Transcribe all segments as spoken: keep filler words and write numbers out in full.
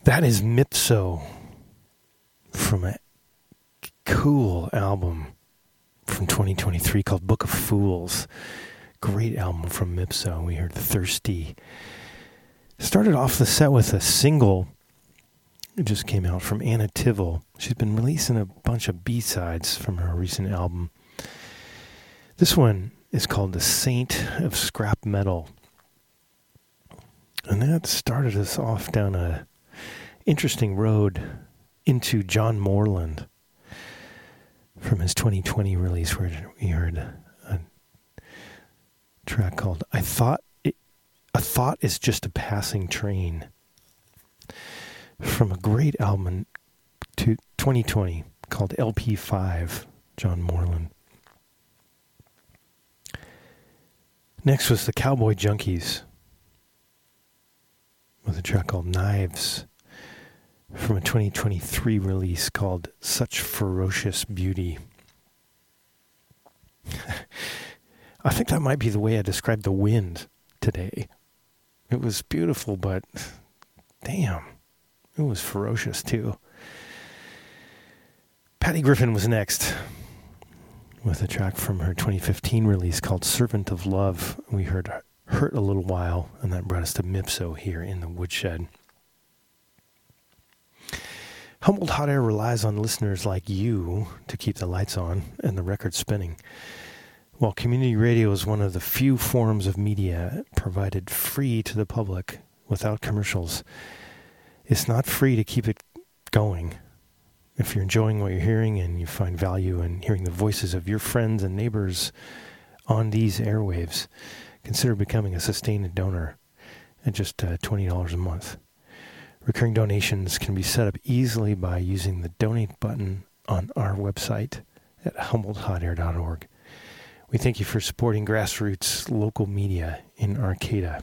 That is Mipso from a cool album from twenty twenty-three called Book of Fools. Great album from Mipso. We heard Thirsty. Started off the set with a single. It just came out from Anna Tivil. She's been releasing a bunch of B-sides from her recent album. This one is called The Saint of Scrap Metal. And that started us off down a interesting road into John Moreland from his twenty twenty release, where we heard a track called I Thought It, A Thought Is Just a Passing Train, from a great album in twenty twenty called L P five, John Moreland. Next was the Cowboy Junkies with a track called Knives from a twenty twenty-three release called Such Ferocious Beauty. I think that might be the way I described the wind today. It was beautiful, but damn, it was ferocious too. Patty Griffin was next with a track from her twenty fifteen release called Servant of Love. We heard Hurt a Little While, and that brought us to Mipso here in the Woodshed. Humboldt Hot Air relies on listeners like you to keep the lights on and the record spinning. While community radio is one of the few forms of media provided free to the public without commercials, it's not free to keep it going. If you're enjoying what you're hearing and you find value in hearing the voices of your friends and neighbors on these airwaves, consider becoming a sustained donor at just uh, twenty dollars a month. Recurring donations can be set up easily by using the donate button on our website at humboldt hot air dot org. We thank you for supporting grassroots local media in Arcata.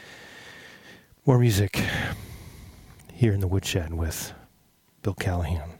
More music here in the Woodshed with Bill Callahan.